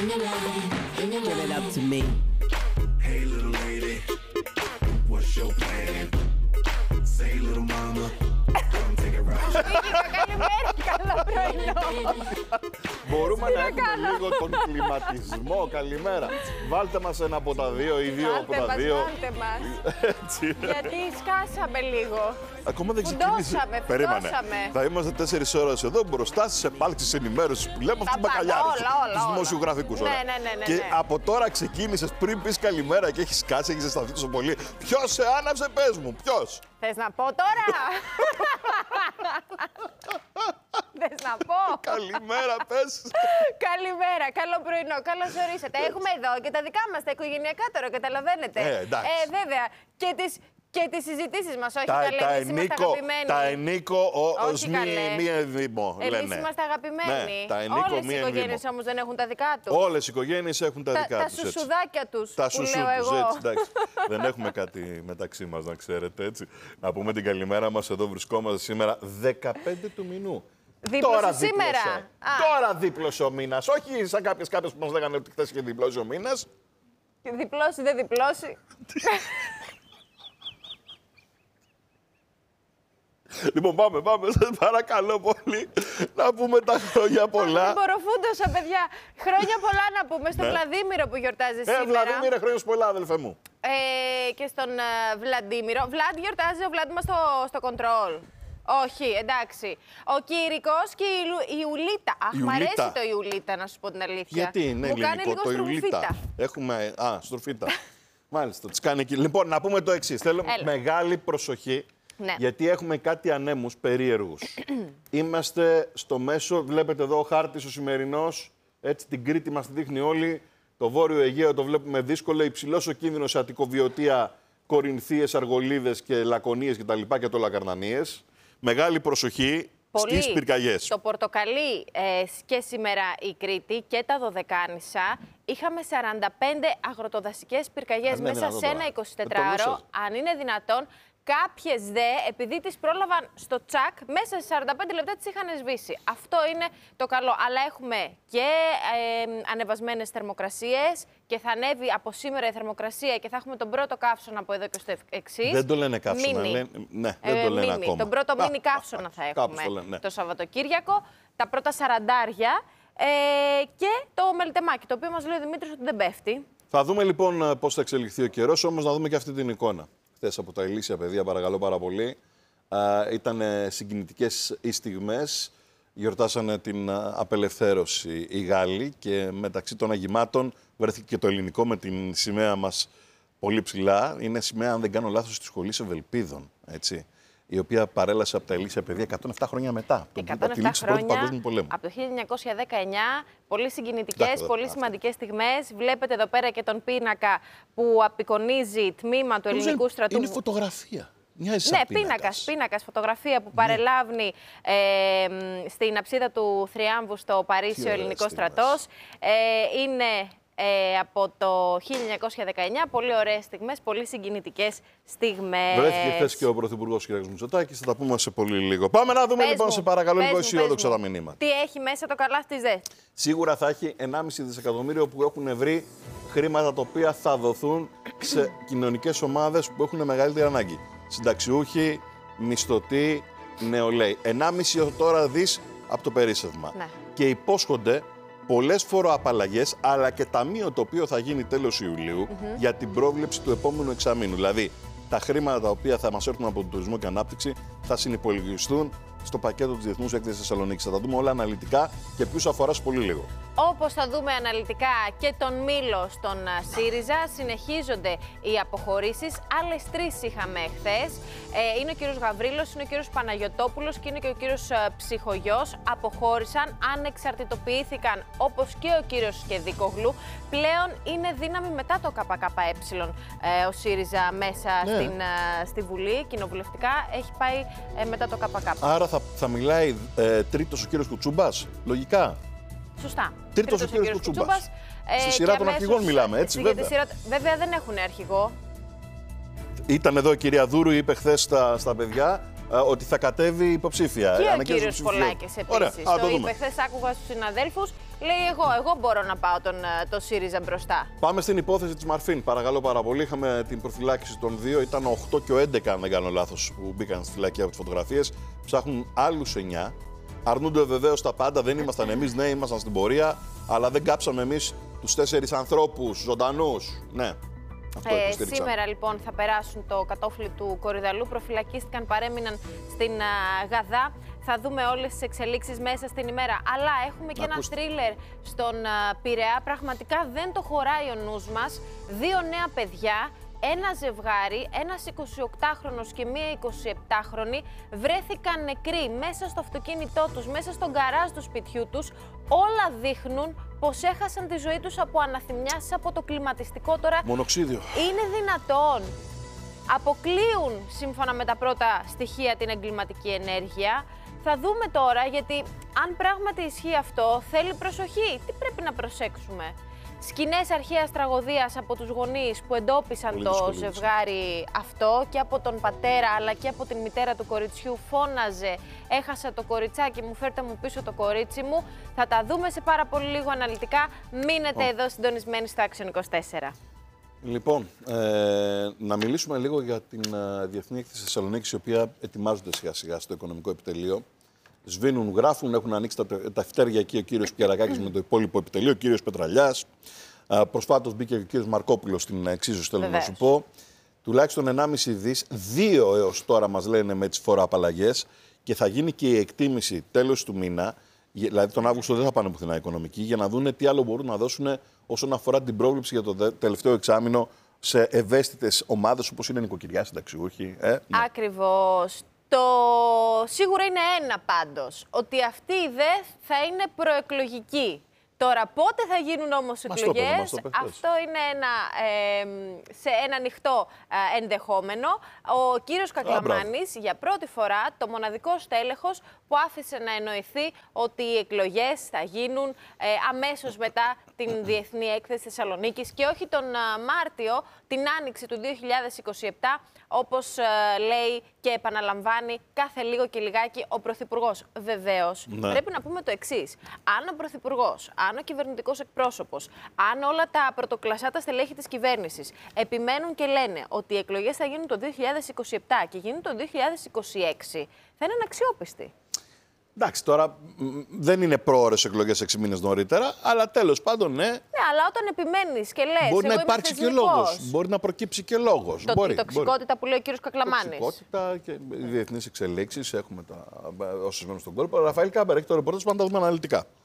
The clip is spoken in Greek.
Give it up to me. Hey little lady, what's your plan? Say little mama, come take a ride. Καλημέρα, καλό πρωινό. Μπορούμε να έχουμε λίγο τον κλιματισμό. Καλημέρα. Βάλτε μας ένα από τα δύο ή δύο από τα δύο. Βάλτε μας. Έτσι. Γιατί σκάσαμε λίγο. Ακόμα δεν ξεκίνησε. Περίμενε. Φουντώσαμε. Θα είμαστε 4 ώρες εδώ μπροστά στις επάλξεις ενημέρωσης που λέμε αυτούς τους μπακαλιάρες. Τους δημοσιογραφικούς. Ναι. Και από τώρα ξεκίνησες πριν πεις καλημέρα και έχεις κάτσει, έχεις ζεσταθεί τόσο πολύ. Ποιος σε άναψε, πες μου, ποιος. Θες να πω τώρα? Θες να πω? Καλημέρα, πες. Καλημέρα, καλό πρωινό, καλώς ορίσατε. Έχουμε εδώ και τα δικά μας, τα οικογενειακά τώρα, καταλαβαίνετε. Εντάξει. Βέβαια. Και τις συζητήσεις μας, όχι καλέ, εμείς είμαστε αγαπημένοι. Τα ενίκο ως μη ενδύμο, λένε. Εμείς είμαστε αγαπημένοι. Ναι, τα ενίκο Όλες μη οι οικογένειες ενδύμο. όμως δεν έχουν τα δικά τους. Όλες οι οικογένειες έχουν τα δικά τους. Τα σουσουδάκια τους, Τα που σουσού λέω τους, εγώ. έτσι, εντάξει. Δεν έχουμε κάτι μεταξύ μας, να ξέρετε, έτσι. Να πούμε την καλημέρα μας, εδώ βρισκόμαστε σήμερα 15 του μηνού. Δίπλωσε σήμερα. Τώρα δίπλωσε ο μήνας. Όχι σαν κάποιες που μας λέγανε ότι χθες είχε διπλώσει ο μήνας. Διπλώσει, δεν διπλώσει. Λοιπόν, πάμε, σας παρακαλώ πολύ, να πούμε τα χρόνια πολλά. Μποροφούντωσα, παιδιά. Χρόνια πολλά να πούμε στον Βλαδίμηρο που γιορτάζει σήμερα. Βλαδίμηρε, χρόνια σου πολλά, αδελφέ μου. Και στον Βλαντίμηρο. Βλάντ γιορτάζει ο Βλάντ μας στο κοντρόλ. Όχι, εντάξει. Ο Κήρικος και η Ιουλίτα. Αχ, μ' αρέσει το Ιουλίτα, να σου πω την αλήθεια. Γιατί είναι μου κάνει ελληνικό λίγο το Ιουλίτα. Έχουμε. Στροφίτα. Μάλιστα, τις κάνει εκεί. Λοιπόν, να πούμε το εξής. Θέλω μεγάλη προσοχή. Ναι. Γιατί έχουμε κάτι ανέμους περίεργους. Είμαστε στο μέσο, βλέπετε εδώ ο χάρτης ο σημερινός, έτσι την Κρήτη μας τη δείχνει όλη, το Βόρειο Αιγαίο το βλέπουμε δύσκολο, υψηλός ο κίνδυνος σε Αττικοβιωτία, Κορινθίες, Αργολίδες και Λακωνίες κτλ. Και το Λακαρνανίες. Μεγάλη προσοχή στις πυρκαγιές. Το πορτοκαλί και σήμερα η Κρήτη και τα Δωδεκάνησα είχαμε 45 αγροτοδασικές πυρκαγιές μέσα σε ένα 24ωρο, αν είναι δυνατόν. Κάποιες δε, επειδή τις πρόλαβαν στο τσακ, μέσα σε 45 λεπτά τις είχαν σβήσει. Αυτό είναι το καλό. Αλλά έχουμε και ανεβασμένες θερμοκρασίες και θα ανέβει από σήμερα η θερμοκρασία και θα έχουμε τον πρώτο καύσωνα από εδώ και στο εξής. Δεν το λένε καύσωνα, ναι, δεν το λένε ακόμα. Τον πρώτο μίνι καύσωνα θα έχουμε το Σαββατοκύριακο, τα πρώτα 40 και το μελτεμάκι, το οποίο μας λέει ο Δημήτρης ότι δεν πέφτει. Θα δούμε λοιπόν πώς θα εξελιχθεί ο καιρός, όμως να δούμε και αυτή την εικόνα. Χθες από τα Ηλίσια, παιδιά, παρακαλώ πάρα πολύ. Ήταν συγκινητικές οι στιγμές. Γιορτάσανε την απελευθέρωση οι Γάλλοι και μεταξύ των αγημάτων βρέθηκε και το ελληνικό με την σημαία μας πολύ ψηλά. Είναι σημαία, αν δεν κάνω λάθος, της Σχολής Ευελπίδων, έτσι, η οποία παρέλασε από τα Ηλίσια, παιδιά, 107 χρόνια μετά. 107 χρόνια, από το 1919, πολύ συγκινητικές, πολύ σημαντικές στιγμές. Βλέπετε εδώ πέρα και τον πίνακα που απεικονίζει τμήμα του ελληνικού στρατού. Είναι φωτογραφία. Ναι, πίνακας, φωτογραφία που παρελάβει στην αψίδα του Θριάμβου στο Παρίσι ο ελληνικός στρατός. Είναι από το 1919, πολύ ωραίες στιγμές, πολύ συγκινητικές στιγμές. Βρέθηκε χθες και ο Πρωθυπουργός κ. Μητσοτάκης, θα τα πούμε σε πολύ λίγο. Πάμε να δούμε λοιπόν, σε παρακαλώ, λίγο αισιόδοξα τα μηνύματα. Τι έχει μέσα το καλάθι της ΔΕ? Σίγουρα θα έχει 1,5 δισεκατομμύριο που έχουν βρει χρήματα τα οποία θα δοθούν σε κοινωνικές ομάδες που έχουν μεγαλύτερη ανάγκη. Συνταξιούχοι, μισθωτοί, νεολαίοι. 1,5 τώρα δις από το περίσσευμα. Ναι. Και υπόσχονται πολλές φοροαπαλλαγές, αλλά και ταμείο το οποίο θα γίνει τέλος Ιουλίου για την πρόβλεψη του επόμενου εξαμήνου. Δηλαδή, τα χρήματα τα οποία θα μας έρθουν από τον τουρισμό και ανάπτυξη θα συνυπολογιστούν στο πακέτο της Διεθνούς Έκθεσης Θεσσαλονίκης. Θα τα δούμε όλα αναλυτικά και ποιους αφορά σε πολύ λίγο. Όπως θα δούμε αναλυτικά και τον Μήλο στον ΣΥΡΙΖΑ, συνεχίζονται οι αποχωρήσεις. Άλλες 3 είχαμε χθες. Είναι ο κύριος Γαβρίλος, είναι ο κύριος Παναγιωτόπουλος και είναι και ο κύριος Ψυχογιός. Αποχώρησαν, ανεξαρτητοποιήθηκαν όπως και ο κύριος Σκεδίκογλου. Πλέον είναι δύναμη μετά το ΚΚΕ ο ΣΥΡΙΖΑ μέσα στη Βουλή. Κοινοβουλευτικά έχει πάει μετά το ΚΚΕ. Άρα θα μιλάει τρίτος ο κύριος Κουτσούμπας, λογικά. Σωστά. Τρίτος ο κύριος Κουτσούμπας. Στη σειρά των αρχηγών μιλάμε, έτσι, βέβαια. Βέβαια δεν έχουν αρχηγό. Ήταν εδώ η κυρία Δούρου, είπε χθες στα παιδιά ότι θα κατέβει υποψήφια. Και ο κύριος Πολάκης επίσης. Το είπε χθες, άκουγα στους συναδέλφους. λέει εγώ μπορώ να πάω το ΣΥΡΙΖΑ μπροστά. Πάμε στην υπόθεση της Μαρφίν, παρακαλώ πάρα πολύ. Είχαμε την προφυλάκηση των 2, ήταν 8 και ο 11, αν δεν κάνω λάθος, που μπήκαν στη φυλακή από τις φωτογραφίες. Ψάχνουν άλλους 9. Αρνούνται βεβαίως τα πάντα, δεν ήμασταν εμείς, ναι, ήμασταν στην πορεία, αλλά δεν κάψαμε εμείς τους 4 ανθρώπους ζωντανούς. Ναι. Σήμερα λοιπόν θα περάσουν το κατόφλι του Κορυδαλού, προφυλακίστηκαν, παρέμειναν στην Γαδά. Θα δούμε όλες τις εξελίξεις μέσα στην ημέρα. Αλλά έχουμε και ένα θρίλερ στον Πειραιά. Πραγματικά δεν το χωράει ο νους μας. 2 νέα παιδιά, ένα ζευγάρι, ένας 28χρονος και μία 27χρονη, βρέθηκαν νεκροί μέσα στο αυτοκίνητό τους, μέσα στον γκαράζ του σπιτιού τους. Όλα δείχνουν πως έχασαν τη ζωή τους από αναθυμιάσεις, από το κλιματιστικό. Τώρα μονοξίδιο. Είναι δυνατόν? Αποκλείουν σύμφωνα με τα πρώτα στοιχεία την εγκληματική ενέργεια. Θα δούμε τώρα, γιατί αν πράγματι ισχύει αυτό, θέλει προσοχή. Τι πρέπει να προσέξουμε? Σκηνές αρχαίας τραγωδίας από τους γονείς που εντόπισαν το ζευγάρι αυτό, και από τον πατέρα αλλά και από την μητέρα του κοριτσιού. Φώναζε, έχασα το κοριτσάκι μου, φέρτε μου πίσω το κορίτσι μου. Θα τα δούμε σε πάρα πολύ λίγο αναλυτικά. Μείνετε εδώ συντονισμένοι στο Action 24. Λοιπόν, να μιλήσουμε λίγο για την Διεθνή Έκθεση Θεσσαλονίκης, η οποία ετοιμάζονται σιγά-σιγά στο Οικονομικό Επιτελείο. Σβήνουν, γράφουν, έχουν ανοίξει τα φτέρια εκεί ο κύριος Κιαρακάκης με το υπόλοιπο επιτελείο, ο κύριος Πετραλιάς. Προσφάτως μπήκε ο κύριος Μαρκόπουλος στην εξίσωση, θέλω να σου πω. Τουλάχιστον 1,5 δις, 2 έως τώρα μας λένε με τις φοροαπαλλαγές, και θα γίνει και η εκτίμηση τέλος του μήνα. Δηλαδή τον Αύγουστο δεν θα πάνε πουθενά οικονομικοί, για να δουν τι άλλο μπορούν να δώσουν όσον αφορά την πρόβλεψη για το τελευταίο εξάμηνο σε ευαίσθητες ομάδες όπως είναι νοικοκυριά, συνταξιούχοι. Ναι. Ακριβώς. Το σίγουρο είναι ένα πάντως, ότι αυτή η ιδέα θα είναι προεκλογική. Τώρα πότε θα γίνουν όμως εκλογές, αυτό είναι σε ένα ανοιχτό ενδεχόμενο. Ο κύριος Κακλαμάνης για πρώτη φορά, το μοναδικό στέλεχος που άφησε να εννοηθεί ότι οι εκλογές θα γίνουν αμέσως μετά την Διεθνή Έκθεση Θεσσαλονίκης και όχι τον Μάρτιο, την Άνοιξη του 2027, όπως λέει και επαναλαμβάνει κάθε λίγο και λιγάκι ο Πρωθυπουργός. Βεβαίως, πρέπει να πούμε το εξής. Αν ο Πρωθυπουργός, αν ο κυβερνητικός εκπρόσωπος, αν όλα τα πρωτοκλασσάτα στελέχη της κυβέρνησης επιμένουν και λένε ότι οι εκλογές θα γίνουν το 2027 και γίνουν το 2026, θα είναι αναξιόπιστοι. Εντάξει, τώρα δεν είναι πρόωρες εκλογές 6 μήνες νωρίτερα, αλλά τέλος πάντων, ναι. Ναι, αλλά όταν επιμένεις και λες, μπορεί να υπάρξει και λόγος. Μπορεί να προκύψει και λόγος. Η τοξικότητα που λέει ο κύριος Κακλαμάνης. Τοξικότητα και οι διεθνείς εξελίξεις, έχουμε όσα συμβαίνουν στον κόλπο. Ραφαήλ Κάμπερ έχει το ρεπορτάζ, πάντα δούμε αναλυτικά.